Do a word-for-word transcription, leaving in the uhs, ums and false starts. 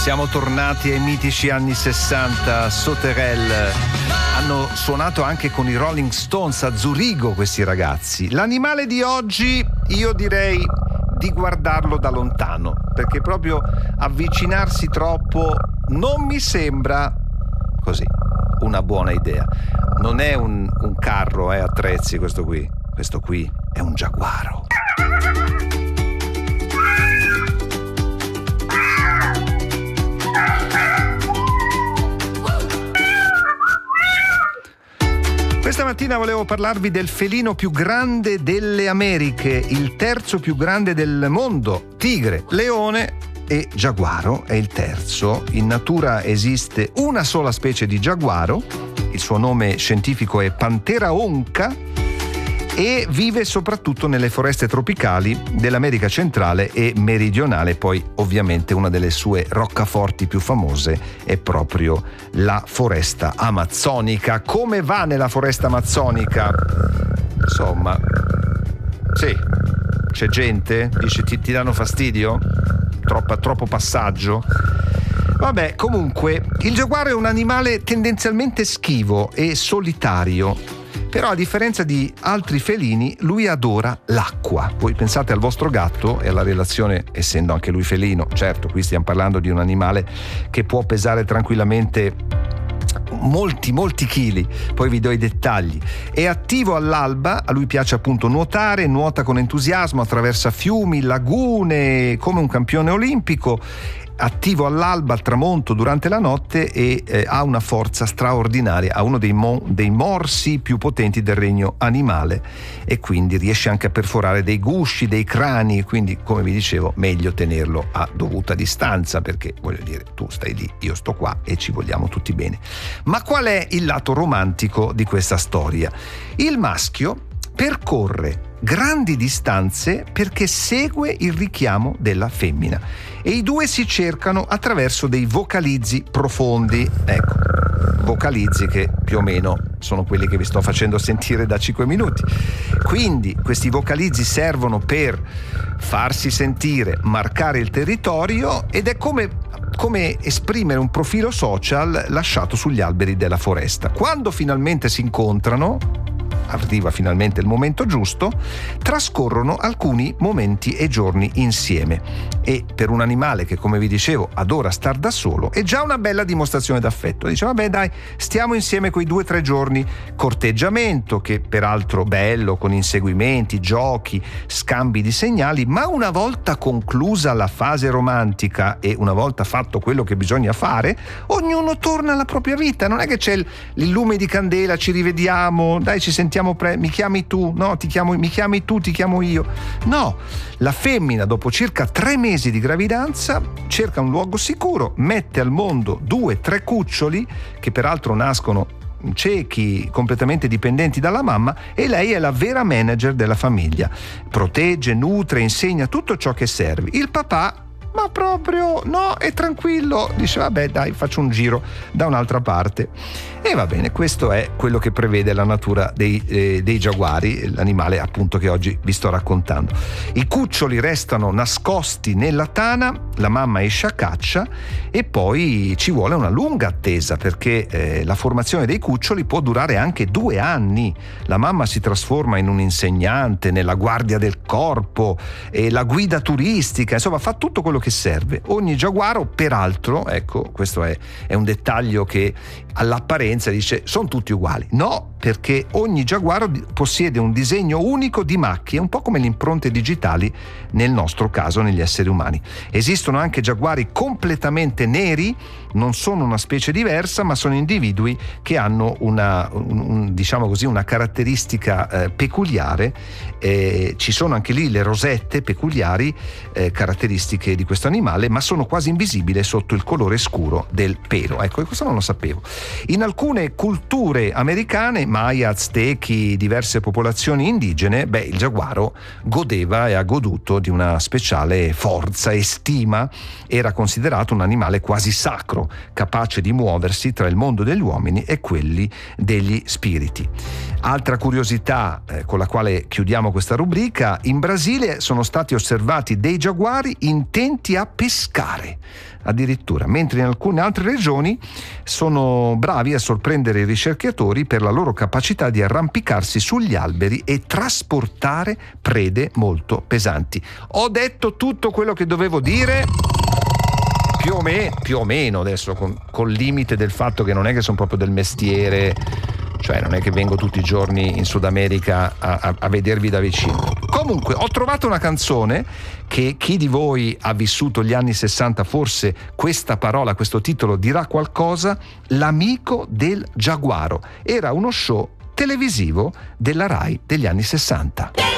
Siamo tornati ai mitici anni sessanta. Sauterelle hanno suonato anche con i Rolling Stones a Zurigo questi ragazzi. L'animale di oggi io direi di guardarlo da lontano, perché proprio avvicinarsi troppo non mi sembra così una buona idea. Non è un, un carro eh, attrezzi questo qui, questo qui è un giaguaro. Questa mattina volevo parlarvi del felino più grande delle Americhe, il terzo più grande del mondo, tigre, leone e giaguaro è il terzo. In natura esiste una sola specie di giaguaro, il suo nome scientifico è Panthera onca e vive soprattutto nelle foreste tropicali dell'America centrale e meridionale. Poi ovviamente una delle sue roccaforti più famose è proprio la foresta amazzonica. Come va nella foresta amazzonica? Insomma, sì, c'è gente? Dice ti, ti danno fastidio? Troppa, troppo passaggio? Vabbè, comunque il giaguaro è un animale tendenzialmente schivo e solitario. Però a differenza di altri felini, lui adora l'acqua. Voi pensate al vostro gatto e alla relazione, essendo anche lui felino, certo, qui stiamo parlando di un animale che può pesare tranquillamente molti molti chili, poi vi do i dettagli. È attivo all'alba, a lui piace appunto nuotare, nuota con entusiasmo, attraversa fiumi, lagune come un campione olimpico. Attivo all'alba, al tramonto, durante la notte e eh, ha una forza straordinaria, ha uno dei, mo- dei morsi più potenti del regno animale e quindi riesce anche a perforare dei gusci, dei crani, quindi come vi dicevo meglio tenerlo a dovuta distanza, perché voglio dire tu stai lì, io sto qua e ci vogliamo tutti bene. Ma qual è il lato romantico di questa storia? Il maschio percorre grandi distanze perché segue il richiamo della femmina e i due si cercano attraverso dei vocalizzi profondi. Ecco, vocalizzi che più o meno sono quelli che vi sto facendo sentire da cinque minuti. Quindi questi vocalizzi servono per farsi sentire, marcare il territorio ed è come come esprimere un profilo social lasciato sugli alberi della foresta. Quando finalmente si incontrano, arriva finalmente il momento giusto, trascorrono alcuni momenti e giorni insieme e per un animale che, come vi dicevo, adora star da solo è già una bella dimostrazione d'affetto. Dice vabbè dai, stiamo insieme quei due o tre giorni, corteggiamento che peraltro bello con inseguimenti, giochi, scambi di segnali, ma una volta conclusa la fase romantica e una volta fatto quello che bisogna fare, ognuno torna alla propria vita. Non è che c'è il, il lume di candela, ci rivediamo, dai ci sentiamo pre- mi chiami tu, no ti chiamo, mi chiami tu, ti chiamo io. No, la femmina dopo circa tre mesi di gravidanza cerca un luogo sicuro, mette al mondo due, tre cuccioli che peraltro nascono ciechi, completamente dipendenti dalla mamma, e lei è la vera manager della famiglia, protegge, nutre, insegna tutto ciò che serve. Il papà ma proprio no, è tranquillo, dice vabbè dai faccio un giro da un'altra parte e va bene. Questo è quello che prevede la natura dei, eh, dei giaguari, l'animale appunto che oggi vi sto raccontando. I cuccioli restano nascosti nella tana, la mamma esce a caccia e poi ci vuole una lunga attesa perché eh, la formazione dei cuccioli può durare anche due anni. La mamma si trasforma in un insegnante, nella guardia del corpo e la guida turistica, insomma fa tutto quello che serve. Ogni giaguaro peraltro, ecco questo è, è un dettaglio che all'apparenza dice sono tutti uguali, no, perché ogni giaguaro possiede un disegno unico di macchie, un po' come le impronte digitali nel nostro caso negli esseri umani. Esistono anche giaguari completamente neri, non sono una specie diversa ma sono individui che hanno una un, un, diciamo così una caratteristica eh, peculiare. Eh, ci sono anche lì le rosette peculiari, eh, caratteristiche di questo animale, ma sono quasi invisibili sotto il colore scuro del pelo. Ecco, questo non lo sapevo. In alcune culture americane, Maya, Aztechi, diverse popolazioni indigene, beh, il giaguaro godeva e ha goduto di una speciale forza e stima. Era considerato un animale quasi sacro, capace di muoversi tra il mondo degli uomini e quelli degli spiriti. Altra curiosità eh, con la quale chiudiamo questa rubrica: in Brasile sono stati osservati dei giaguari intenti a pescare addirittura, mentre in alcune altre regioni sono bravi a sorprendere i ricercatori per la loro capacità di arrampicarsi sugli alberi e trasportare prede molto pesanti. Ho detto tutto quello che dovevo dire, più o, me, più o meno adesso, con, col limite del fatto che non è che sono proprio del mestiere, cioè non è che vengo tutti i giorni in Sud America a, a, a vedervi da vicino. Comunque ho trovato una canzone che chi di voi ha vissuto gli anni sessanta, forse questa parola, questo titolo dirà qualcosa: L'amico del giaguaro. Era uno show televisivo della Rai degli anni sessanta.